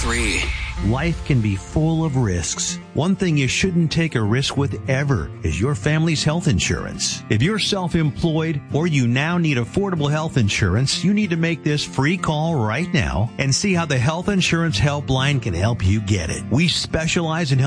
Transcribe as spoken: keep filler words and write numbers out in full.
three. Life can be full of risks. One thing you shouldn't take a risk with ever is your family's health insurance. If you're self-employed or you now need affordable health insurance, you need to make this free call right now and see how the Health Insurance Helpline can help you get it. We specialize in